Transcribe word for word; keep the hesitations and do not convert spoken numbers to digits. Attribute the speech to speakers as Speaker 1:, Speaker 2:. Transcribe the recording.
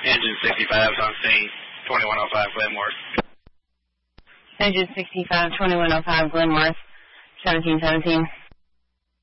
Speaker 1: Engine sixty-five is on scene, twenty-one oh five Glenworth.
Speaker 2: Engine sixty-five, twenty-one oh five Glenworth, seventeen seventeen.